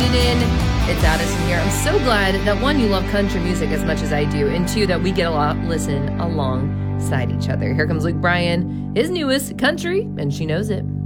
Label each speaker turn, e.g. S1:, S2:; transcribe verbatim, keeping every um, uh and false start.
S1: tuning in. It's Addison here. I'm so glad that one, you love country music as much as I do, and two, that we get a lot listen alongside each other. Here comes Luke Bryan, his newest, Country, and She Knows It.